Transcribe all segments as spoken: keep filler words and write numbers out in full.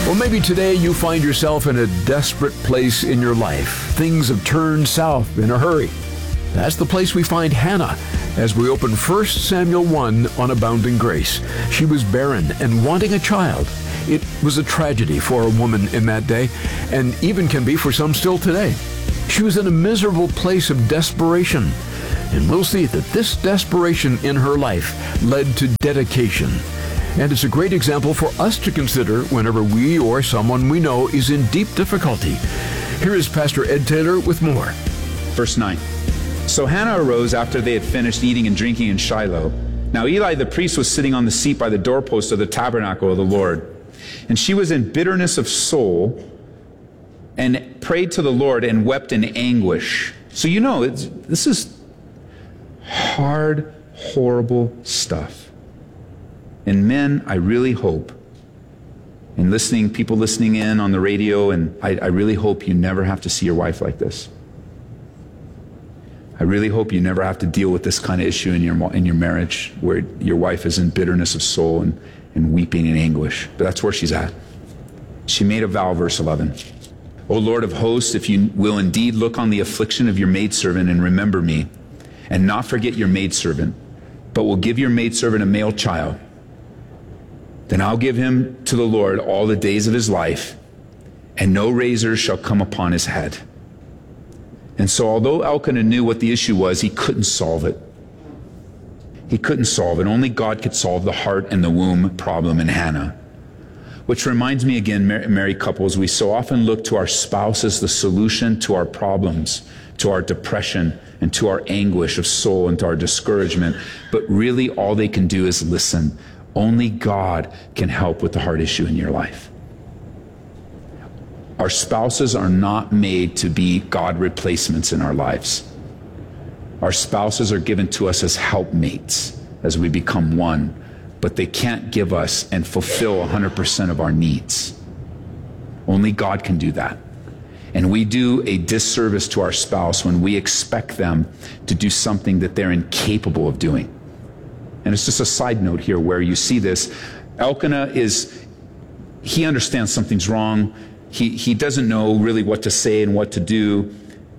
Well, maybe today you find yourself in a desperate place in your life. Things have turned south in a hurry. That's the place we find Hannah as we open First Samuel one on Abounding Grace. She was barren and wanting a child. It was a tragedy for a woman in that day, and even can be for some still today. She was in a miserable place of desperation, and we'll see that this desperation in her life led to dedication. And it's a great example for us to consider whenever we or someone we know is in deep difficulty. Here is Pastor Ed Taylor with more. Verse nine. So Hannah arose after they had finished eating and drinking in Shiloh. Now Eli the priest was sitting on the seat by the doorpost of the tabernacle of the Lord. And she was in bitterness of soul and prayed to the Lord and wept in anguish. So you know, it's, this is hard, horrible stuff. And men, I really hope, and listening, people listening in on the radio, and I, I really hope you never have to see your wife like this. I really hope you never have to deal with this kind of issue in your in your marriage, where your wife is in bitterness of soul and, and weeping in anguish. But that's where she's at. She made a vow, verse eleven. O Lord of hosts, if you will indeed look on the affliction of your maidservant and remember me, and not forget your maidservant, but will give your maidservant a male child, then I'll give him to the Lord all the days of his life, and no razor shall come upon his head. And so although Elkanah knew what the issue was, he couldn't solve it. He couldn't solve it. Only God could solve the heart and the womb problem in Hannah. Which reminds me again, married couples, we so often look to our spouse as the solution to our problems, to our depression, and to our anguish of soul, and to our discouragement. But really all they can do is listen. Only God can help with the heart issue in your life. Our spouses are not made to be God replacements in our lives. Our spouses are given to us as helpmates as we become one, but they can't give us and fulfill one hundred percent of our needs. Only God can do that. And we do a disservice to our spouse when we expect them to do something that they're incapable of doing. And it's just a side note here where you see this. Elkanah is, he understands something's wrong. He, he doesn't know really what to say and what to do.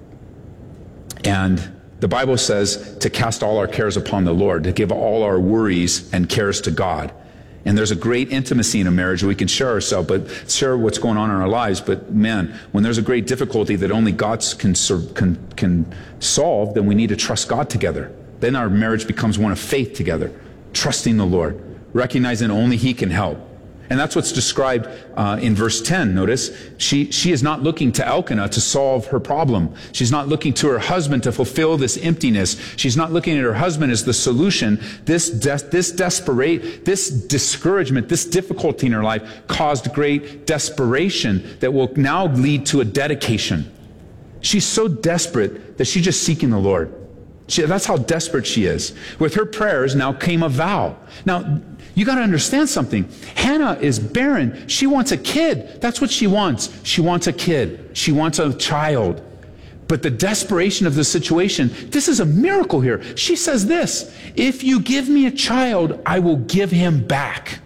And the Bible says to cast all our cares upon the Lord, to give all our worries and cares to God. And there's a great intimacy in a marriage where we can share ourselves, but share what's going on in our lives. But man, when there's a great difficulty that only God can, can, can solve, then we need to trust God together. Then our marriage becomes one of faith together, trusting the Lord, recognizing only He can help. And that's what's described uh, in verse ten. Notice, she, she is not looking to Elkanah to solve her problem. She's not looking to her husband to fulfill this emptiness. She's not looking at her husband as the solution. This, de- this desperate, this discouragement, this difficulty in her life caused great desperation that will now lead to a dedication. She's so desperate that she's just seeking the Lord. She, that's how desperate she is. With her prayers now came a vow. Now, you got to understand something. Hannah is barren. She wants a kid. That's what she wants. She wants a kid. She wants a child. But the desperation of the situation, this is a miracle here. She says this, if you give me a child, I will give him back.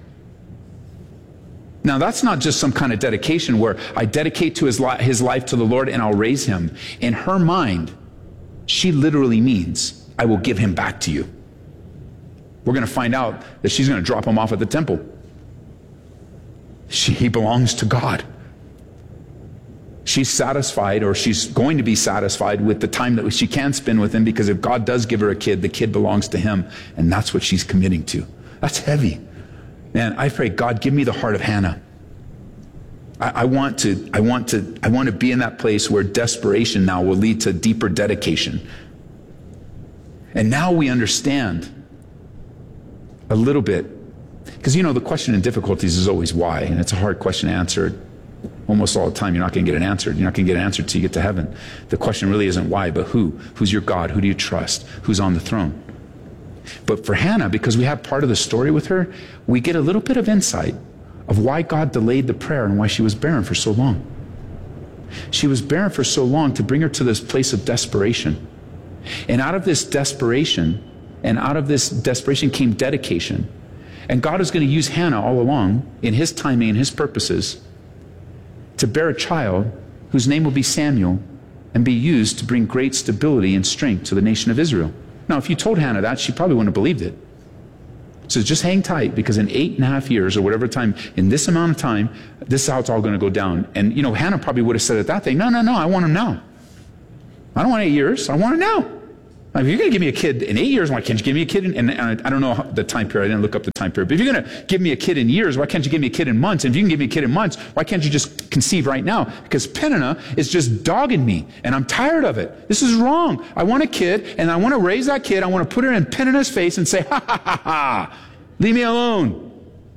Now, that's not just some kind of dedication where I dedicate to his, li- his life to the Lord and I'll raise him. In her mind, she literally means, I will give him back to you. We're going to find out that she's going to drop him off at the temple. She, he belongs to God. She's satisfied, or she's going to be satisfied with the time that she can spend with him, because if God does give her a kid, the kid belongs to him, and that's what she's committing to. That's heavy. Man, I pray, God, give me the heart of Hannah. I, I want to, I want to, I want to be in that place where desperation now will lead to deeper dedication. And now we understand a little bit, because you know the question in difficulties is always why, and it's a hard question to answer. Almost all the time you're not going to get it answered. You're not going to get an answer until you get to heaven. The question really isn't why, but who. Who's your God? Who do you trust? Who's on the throne? But for Hannah, because we have part of the story with her, we get a little bit of insight of why God delayed the prayer and why she was barren for so long. She was barren for so long to bring her to this place of desperation. And out of this desperation, and out of this desperation came dedication. And God is going to use Hannah all along in His timing and His purposes to bear a child whose name will be Samuel and be used to bring great stability and strength to the nation of Israel. Now, if you told Hannah that, she probably wouldn't have believed it. So just hang tight, because in eight and a half years or whatever time, in this amount of time, this is how it's all going to go down. And, you know, Hannah probably would have said at that thing, no, no, no, I want him now. I don't want eight years. I want it now. If you're going to give me a kid in eight years, why can't you give me a kid in, and, and I don't know the time period. I didn't look up the time period. But if you're going to give me a kid in years, why can't you give me a kid in months? And if you can give me a kid in months, why can't you just conceive right now? Because Peninnah is just dogging me, and I'm tired of it. This is wrong. I want a kid, and I want to raise that kid. I want to put her in Peninnah's face and say, ha, ha, ha, ha, leave me alone.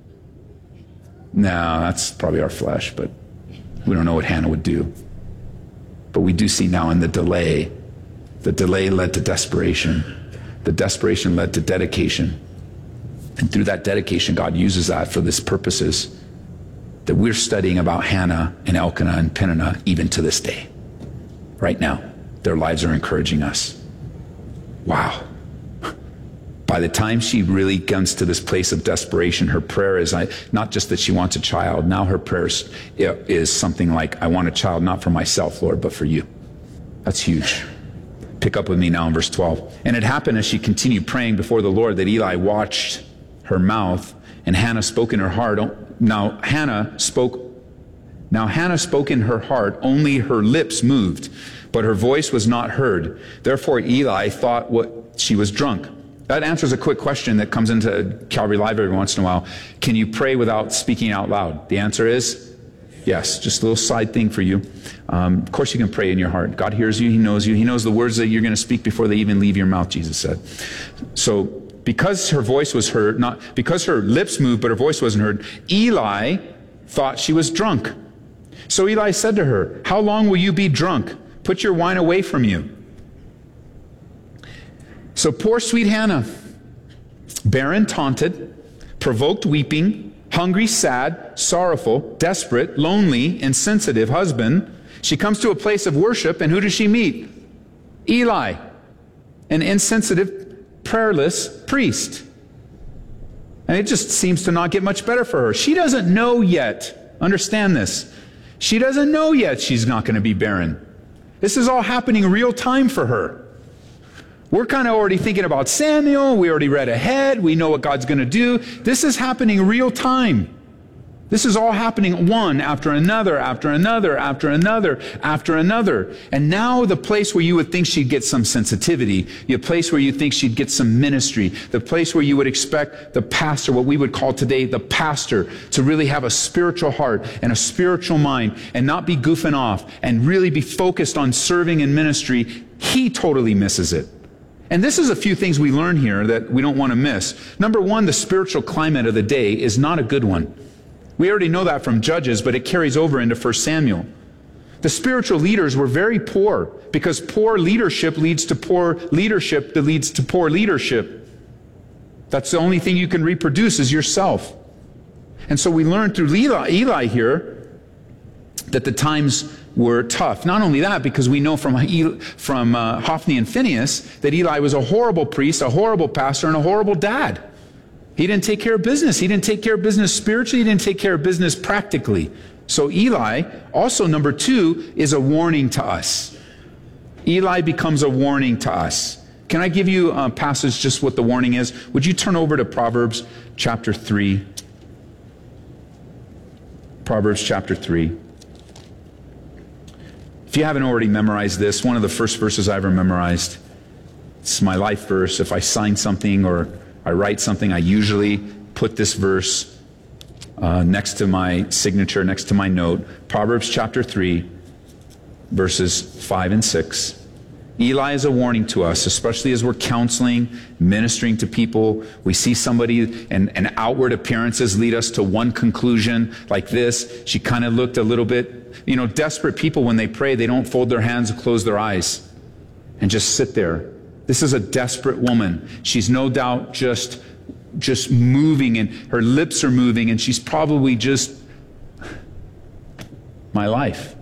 No, that's probably our flesh, but we don't know what Hannah would do. But we do see now in the delay, the delay led to desperation. The desperation led to dedication. And through that dedication, God uses that for these purposes that we're studying about Hannah and Elkanah and Peninnah even to this day. Right now, their lives are encouraging us. Wow. By the time she really comes to this place of desperation, her prayer is not just that she wants a child. Now her prayer is something like, I want a child not for myself, Lord, but for you. That's huge. Pick up with me now in verse twelve. And it happened as she continued praying before the Lord that Eli watched her mouth, and Hannah spoke in her heart. Now Hannah spoke, now Hannah spoke in her heart, only her lips moved, but her voice was not heard. Therefore Eli thought what she was drunk. That answers a quick question that comes into Calvary Live every once in a while. Can you pray without speaking out loud? The answer is yes. Just a little side thing for you. Um, of course you can pray in your heart. God hears you. He knows you. He knows the words that you're going to speak before they even leave your mouth, Jesus said. So because her voice was heard, not because her lips moved, but her voice wasn't heard, Eli thought she was drunk. So Eli said to her, how long will you be drunk? Put your wine away from you. So poor sweet Hannah, barren, taunted, provoked, weeping, hungry, sad, sorrowful, desperate, lonely, insensitive husband, she comes to a place of worship, and who does she meet? Eli, an insensitive, prayerless priest. And it just seems to not get much better for her. She doesn't know yet. Understand this. She doesn't know yet she's not going to be barren. This is all happening real time for her. We're kind of already thinking about Samuel. We already read ahead. We know what God's going to do. This is happening real time. This is all happening one after another, after another, after another, after another. And now the place where you would think she'd get some sensitivity, the place where you think she'd get some ministry, the place where you would expect the pastor, what we would call today the pastor, to really have a spiritual heart and a spiritual mind and not be goofing off and really be focused on serving in ministry, he totally misses it. And this is a few things we learn here that we don't want to miss. Number one, the spiritual climate of the day is not a good one. We already know that from Judges, but it carries over into First Samuel. The spiritual leaders were very poor, because poor leadership leads to poor leadership that leads to poor leadership. That's the only thing you can reproduce is yourself. And so we learn through Eli, Eli here that the times were tough. Not only that, because we know from, from uh, Hophni and Phinehas that Eli was a horrible priest, a horrible pastor, and a horrible dad. He didn't take care of business. He didn't take care of business spiritually. He didn't take care of business practically. So Eli, also number two, is a warning to us. Eli becomes a warning to us. Can I give you a passage just what the warning is? Would you turn over to Proverbs chapter three? Proverbs chapter three. If you haven't already memorized this, one of the first verses I ever memorized, it's my life verse. If I sign something or I write something, I usually put this verse uh, next to my signature, next to my note. Proverbs chapter three, verses five and six. Eli is a warning to us, especially as we're counseling, ministering to people. We see somebody and, and outward appearances lead us to one conclusion like this. She kind of looked a little bit, you know, desperate people when they pray, they don't fold their hands and close their eyes and just sit there. This is a desperate woman. She's no doubt just, just moving, and her lips are moving, and she's probably just, my life.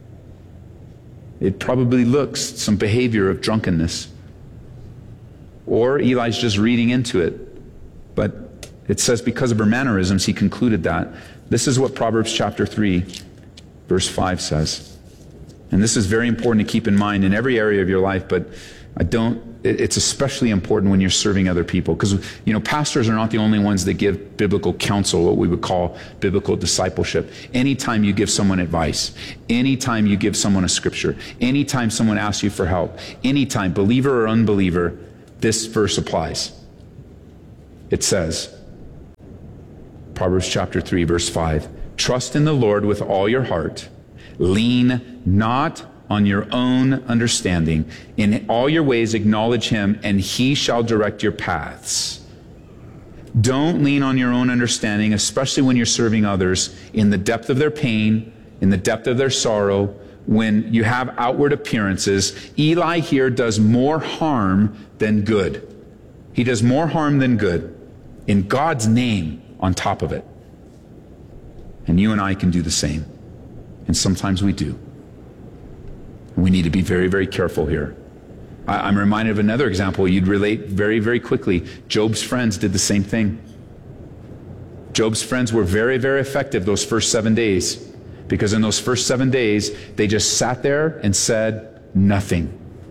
It probably looks some behavior of drunkenness. Or Eli's just reading into it. But it says because of her mannerisms, he concluded that. This is what Proverbs chapter three, verse five says. And this is very important to keep in mind in every area of your life, but I don't, it's especially important when you're serving other people, because, you know, pastors are not the only ones that give biblical counsel, what we would call biblical discipleship. Anytime you give someone advice, anytime you give someone a scripture, anytime someone asks you for help, anytime, believer or unbeliever, this verse applies. It says, Proverbs chapter three, verse five, trust in the Lord with all your heart, lean not on your own understanding. In all your ways acknowledge him, and he shall direct your paths. Don't lean on your own understanding, especially when you're serving others in the depth of their pain, in the depth of their sorrow, when you have outward appearances. Eli here does more harm than good. He does more harm than good, in God's name on top of it. And you and I can do the same. And sometimes we do. We need to be very, very careful here. I'm reminded of another example you'd relate very, very quickly. Job's friends did the same thing. Job's friends were very, very effective those first seven days, because in those first seven days, they just sat there and said nothing.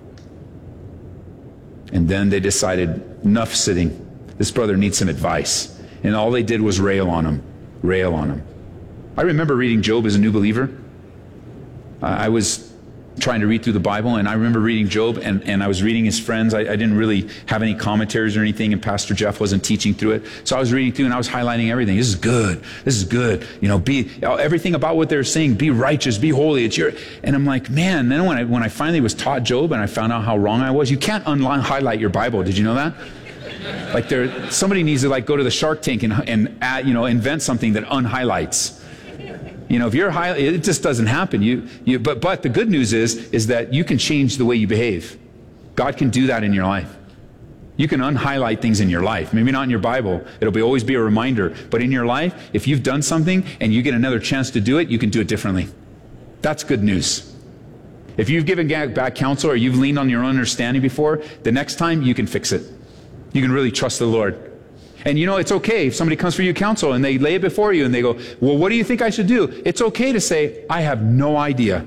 And then they decided, enough sitting. This brother needs some advice. And all they did was rail on him, rail on him. I remember reading Job as a new believer. I was trying to read through the Bible, and I remember reading Job, and, and I was reading his friends. I, I didn't really have any commentaries or anything, and Pastor Jeff wasn't teaching through it. So I was reading through, and I was highlighting everything. This is good. This is good. You know, be everything about what they're saying. Be righteous. Be holy. It's your. And I'm like, man. Then when I when I finally was taught Job, and I found out how wrong I was, you can't unhighlight your Bible. Did you know that? Like there, somebody needs to like go to the Shark Tank and and add, you know, invent something that unhighlights. You know, if you're high, it just doesn't happen. You, you, but, but the good news is, is that you can change the way you behave. God can do that in your life. You can unhighlight things in your life. Maybe not in your Bible. It'll be always be a reminder. But in your life, if you've done something and you get another chance to do it, you can do it differently. That's good news. If you've given back counsel or you've leaned on your own understanding before, the next time you can fix it. You can really trust the Lord. And you know, it's okay if somebody comes for you counsel and they lay it before you and they go, well, what do you think I should do? It's okay to say, I have no idea.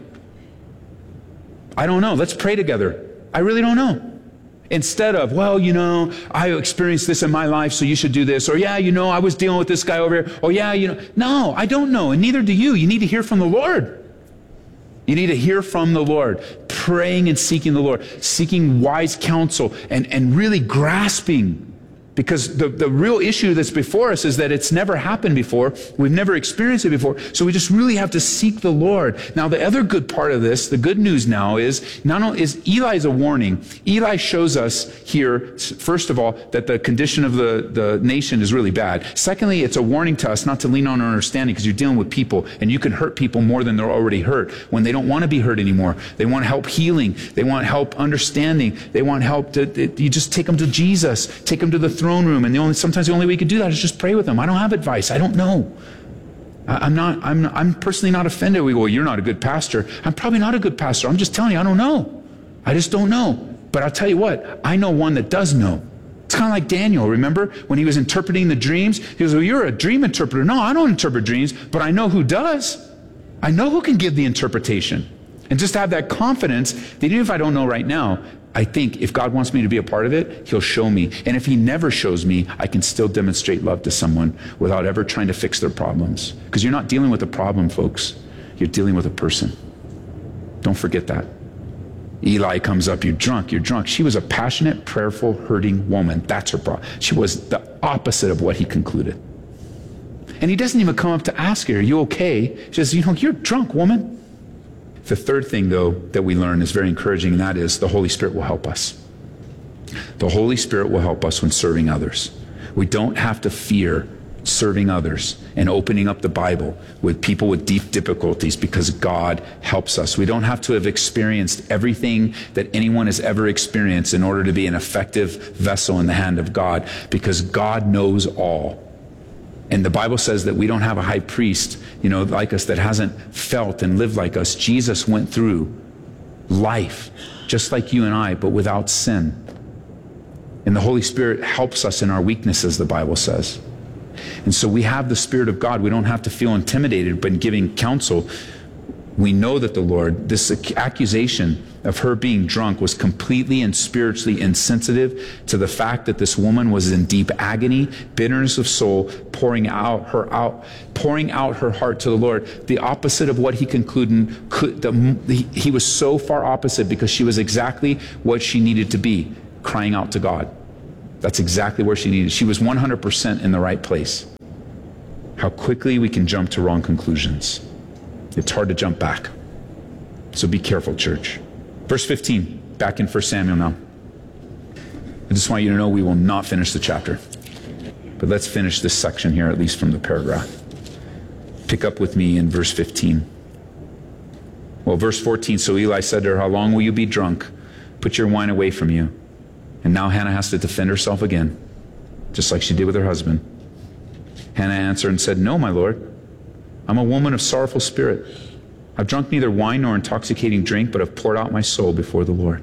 I don't know. Let's pray together. I really don't know. Instead of, well, you know, I experienced this in my life, so you should do this. Or, yeah, you know, I was dealing with this guy over here. Or, yeah, you know. No, I don't know. And neither do you. You need to hear from the Lord. You need to hear from the Lord. Praying and seeking the Lord. Seeking wise counsel and, and really grasping. Because the, the real issue that's before us is that it's never happened before. We've never experienced it before. So we just really have to seek the Lord. Now, the other good part of this, the good news now is, not only is Eli's a warning. Eli shows us here, first of all, that the condition of the, the nation is really bad. Secondly, it's a warning to us not to lean on our understanding, because you're dealing with people, and you can hurt people more than they're already hurt when they don't want to be hurt anymore. They want help healing. They want help understanding. They want help to, you just take them to Jesus. Take them to the throne room, and the only sometimes the only way you can do that is just pray with them. I don't have advice. I don't know. I, I'm not. I'm. I'm personally not offended. We go, well, you're not a good pastor. I'm probably not a good pastor. I'm just telling you, I don't know. I just don't know. But I'll tell you what. I know one that does know. It's kind of like Daniel. Remember when he was interpreting the dreams? He goes, well, you're a dream interpreter. No, I don't interpret dreams, but I know who does. I know who can give the interpretation. And just to have that confidence that even if I don't know right now, I think if God wants me to be a part of it, he'll show me. And if he never shows me, I can still demonstrate love to someone without ever trying to fix their problems. Because you're not dealing with a problem, folks. You're dealing with a person. Don't forget that. Eli comes up, you're drunk, you're drunk. She was a passionate, prayerful, hurting woman. That's her problem. She was the opposite of what he concluded. And he doesn't even come up to ask her, are you okay? She says, you know, you're drunk, woman. The third thing, though, that we learn is very encouraging, and that is the Holy Spirit will help us. The Holy Spirit will help us when serving others. We don't have to fear serving others and opening up the Bible with people with deep difficulties, because God helps us. We don't have to have experienced everything that anyone has ever experienced in order to be an effective vessel in the hand of God, because God knows all. And the Bible says that we don't have a high priest, you know, like us, that hasn't felt and lived like us. Jesus went through life just like you and I, but without sin. And the Holy Spirit helps us in our weaknesses, the Bible says. And so we have the Spirit of God. We don't have to feel intimidated by giving counsel. we know that the Lord, this accusation of her being drunk was completely and spiritually insensitive to the fact that this woman was in deep agony, bitterness of soul, pouring out her out, pouring out her heart to the Lord. The opposite of what he concluded, could, the, he, he was so far opposite because she was exactly what she needed to be, crying out to God. That's exactly where she needed. She was one hundred percent in the right place. How quickly we can jump to wrong conclusions. It's hard to jump back. So be careful, church. Verse fifteen, back in First Samuel now. I just want you to know we will not finish the chapter. But let's finish this section here, at least from the paragraph. Pick up with me in verse fifteen. Well, verse fourteen, so Eli said to her, how long will you be drunk? Put your wine away from you. And now Hannah has to defend herself again, just like she did with her husband. Hannah answered and said, no, my Lord. I'm a woman of sorrowful spirit. I've drunk neither wine nor intoxicating drink, but have poured out my soul before the Lord.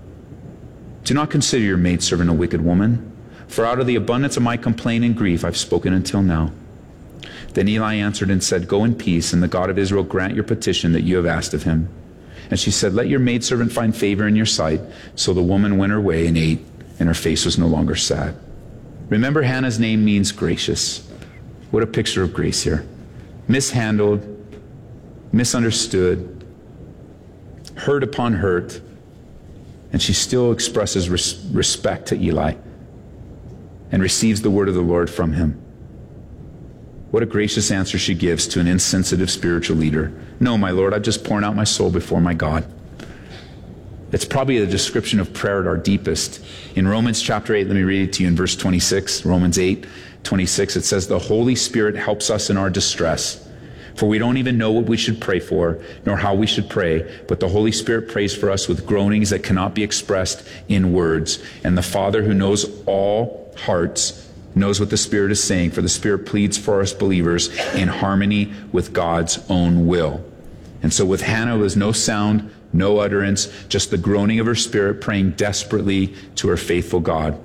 Do not consider your maidservant a wicked woman, for out of the abundance of my complaint and grief I've spoken until now. Then Eli answered and said, go in peace, and the God of Israel grant your petition that you have asked of him. And she said, let your maidservant find favor in your sight. So the woman went her way and ate, and her face was no longer sad. Remember, Hannah's name means gracious. What a picture of grace here. Mishandled, misunderstood, hurt upon hurt, and she still expresses res- respect to Eli and receives the word of the Lord from him. What a gracious answer she gives to an insensitive spiritual leader. No, my Lord, I've just poured out my soul before my God. It's probably a description of prayer at our deepest. In Romans chapter eight, let me read it to you in verse twenty-six, Romans eight, twenty-six, it says, the Holy Spirit helps us in our distress. For we don't even know what we should pray for, nor how we should pray, but the Holy Spirit prays for us with groanings that cannot be expressed in words. And the Father, who knows all hearts, knows what the Spirit is saying, for the Spirit pleads for us believers in harmony with God's own will. And so with Hannah, there was no sound, no utterance, just the groaning of her spirit, praying desperately to her faithful God.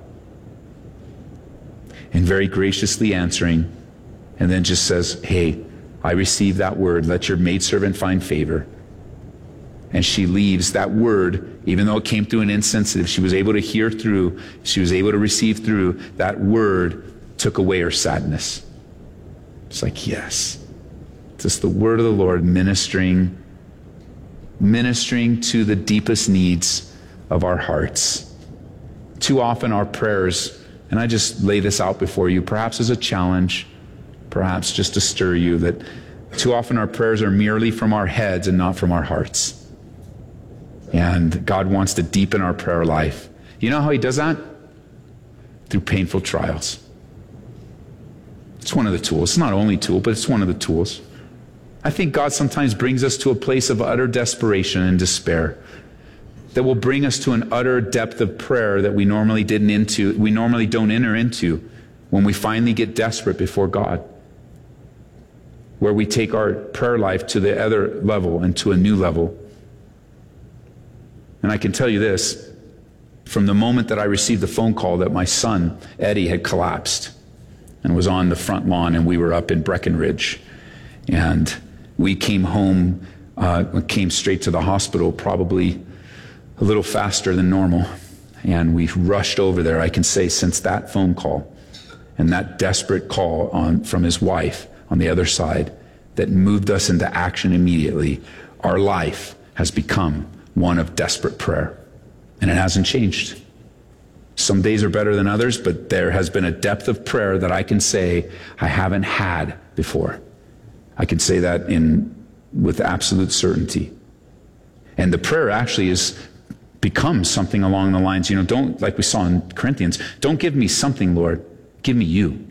And very graciously answering, and then just says, hey, I receive that word. Let your maidservant find favor. And she leaves that word, even though it came through an insensitive, she was able to hear through, she was able to receive through, that word took away her sadness. It's like, yes, just the word of the Lord ministering, ministering to the deepest needs of our hearts. Too often our prayers, and I just lay this out before you, perhaps as a challenge, perhaps just to stir you, that too often our prayers are merely from our heads and not from our hearts. And God wants to deepen our prayer life. You know how he does that? Through painful trials. It's one of the tools. It's not the only tool, but it's one of the tools. I think God sometimes brings us to a place of utter desperation and despair that will bring us to an utter depth of prayer that we normally didn't into, we normally don't enter into when we finally get desperate before God, where we take our prayer life to the other level and to a new level. And I can tell you this, from the moment that I received the phone call that my son, Eddie, had collapsed and was on the front lawn, and we were up in Breckenridge, and we came home, uh, came straight to the hospital, probably a little faster than normal. And we rushed over there, I can say, since that phone call and that desperate call on from his wife on the other side that moved us into action immediately, our life has become one of desperate prayer. And it hasn't changed. Some days are better than others, but there has been a depth of prayer that I can say I haven't had before. I can say that in with absolute certainty. And the prayer actually is becomes something along the lines, you know, don't, like we saw in Corinthians, don't give me something, Lord, give me you.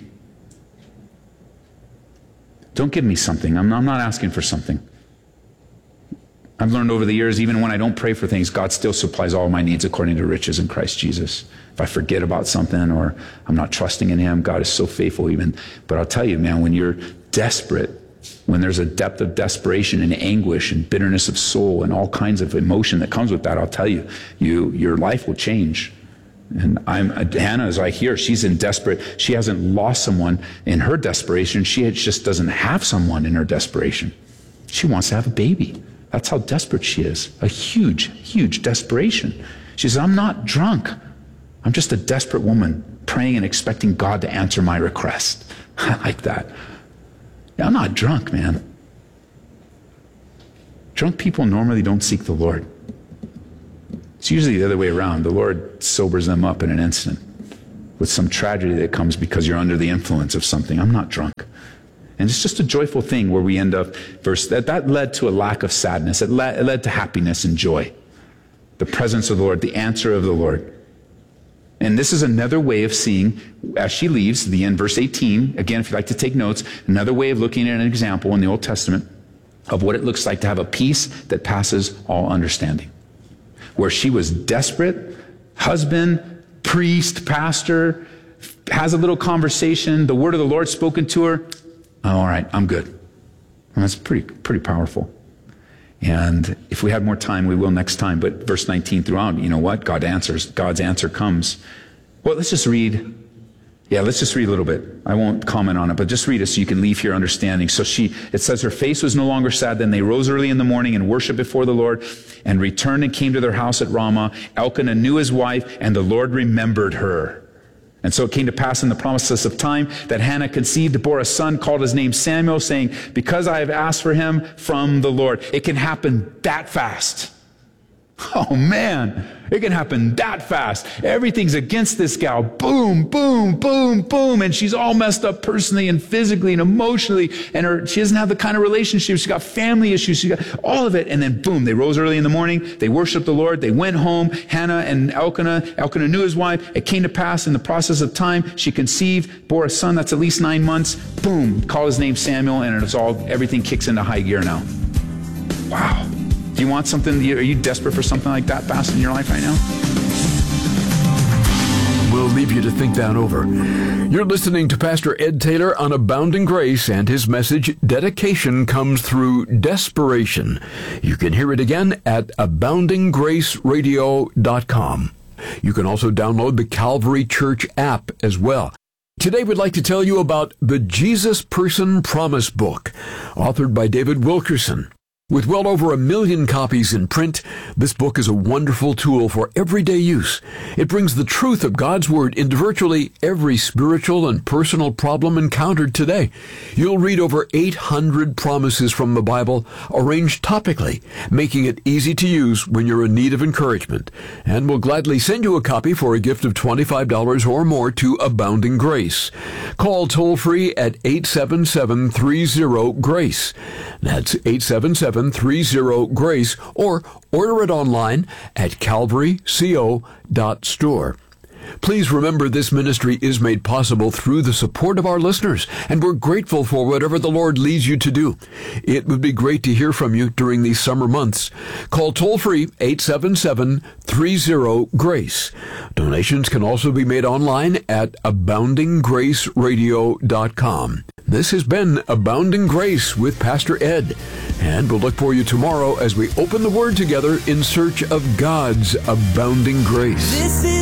Don't give me something. I'm not, I'm not asking for something. I've learned over the years, even when I don't pray for things, God still supplies all my needs according to riches in Christ Jesus. If I forget about something or I'm not trusting in him, God is so faithful even. But I'll tell you, man, when you're desperate, when there's a depth of desperation and anguish and bitterness of soul and all kinds of emotion that comes with that, I'll tell you, you your life will change. And I'm Hannah, as I hear, she's in desperate, she hasn't lost someone in her desperation. She just doesn't have someone in her desperation. She wants to have a baby. That's how desperate she is. A huge, huge desperation. She says, I'm not drunk. I'm just a desperate woman praying and expecting God to answer my request. I like that. Yeah, I'm not drunk, man. Drunk people normally don't seek the Lord. It's usually the other way around. The Lord sobers them up in an instant with some tragedy that comes because you're under the influence of something. I'm not drunk. And it's just a joyful thing where we end up, verse, that, that led to a lack of sadness. It led, it led to happiness and joy. The presence of the Lord, the answer of the Lord. And this is another way of seeing, as she leaves, the end, verse eighteen, again, if you'd like to take notes, another way of looking at an example in the Old Testament of what it looks like to have a peace that passes all understanding. Where she was desperate, husband, priest, pastor, has a little conversation, the word of the Lord spoken to her. Oh, all right, I'm good. And that's pretty, pretty powerful. And if we had more time, we will next time. But verse nineteen throughout, you know what? God answers. God's answer comes. Well, let's just read. Yeah, let's just read a little bit. I won't comment on it, but just read it so you can leave here understanding. So she, it says her face was no longer sad. Then they rose early in the morning and worshiped before the Lord and returned and came to their house at Ramah. Elkanah knew his wife, and the Lord remembered her. And so it came to pass in the process of time that Hannah conceived, bore a son, called his name Samuel, saying, because I have asked for him from the Lord. It can happen that fast. Oh man, it can happen that fast. Everything's against this gal. Boom, boom, boom, boom. And she's all messed up personally and physically and emotionally. And her, she doesn't have the kind of relationship. She's got family issues. She got all of it. And then boom, they rose early in the morning. They worshiped the Lord. They went home. Hannah and Elkanah, Elkanah knew his wife. It came to pass in the process of time. She conceived, bore a son that's at least nine months. Boom, call his name Samuel. And it's all, everything kicks into high gear now. Wow. Do you want something? Are you desperate for something like that fast in your life right now? We'll leave you to think that over. You're listening to Pastor Ed Taylor on Abounding Grace, and his message, Dedication Comes Through Desperation. You can hear it again at abounding grace radio dot com. You can also download the Calvary Church app as well. Today we'd like to tell you about the Jesus Person Promise Book, authored by David Wilkerson. With well over a million copies in print, this book is a wonderful tool for everyday use. It brings the truth of God's Word into virtually every spiritual and personal problem encountered today. You'll read over eight hundred promises from the Bible, arranged topically, making it easy to use when you're in need of encouragement. And we'll gladly send you a copy for a gift of twenty-five dollars or more to Abounding Grace. Call toll-free at eight seven seven, three zero, GRACE. That's eight seven seven, three zero, GRACE, or order it online at calvary co dot store. Please remember this ministry is made possible through the support of our listeners, and we're grateful for whatever the Lord leads you to do. It would be great to hear from you during these summer months. Call toll-free eight seven seven, three zero, GRACE. Donations can also be made online at abounding grace radio dot com. This has been Abounding Grace with Pastor Ed, and we'll look for you tomorrow as we open the Word together in search of God's abounding grace. This is